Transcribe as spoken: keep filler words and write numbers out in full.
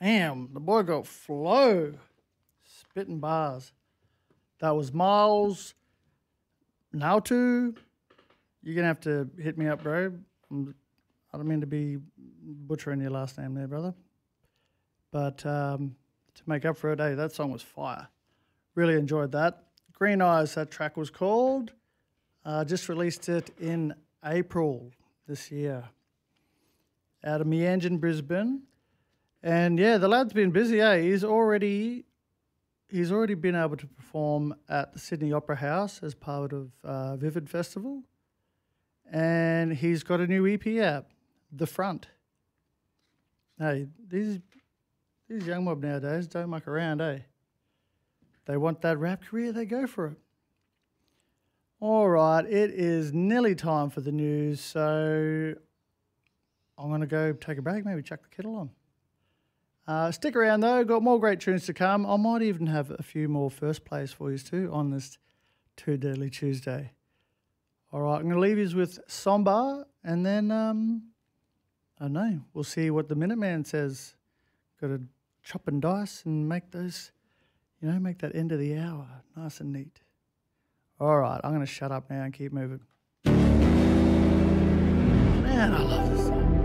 Damn, the boy got flow. Spitting bars. That was Miles Nautu. You're going to have to hit me up, bro. I'm, I don't mean to be butchering your last name there, brother. But um, to make up for it, hey, that song was fire. Really enjoyed that. Green Eyes, that track was called. Uh, just released it in April this year. Out of Meanjin, Brisbane. And yeah, the lad's been busy, eh? He's already he's already been able to perform at the Sydney Opera House as part of uh, Vivid Festival. And he's got a new E P out, The Front. Hey, these these young mob nowadays don't muck around, eh? They want that rap career, they go for it. All right, it is nearly time for the news, so I'm going to go take a break, maybe chuck the kettle on. Uh, stick around though, got more great tunes to come. I might even have a few more first plays for you too on this Too Deadly Tuesday. All right, I'm going to leave you with Sombar, and then, um, I don't know, we'll see what the Minuteman says. Got to chop and dice and make those, you know, make that end of the hour nice and neat. All right, I'm going to shut up now and keep moving. Man, I love this song.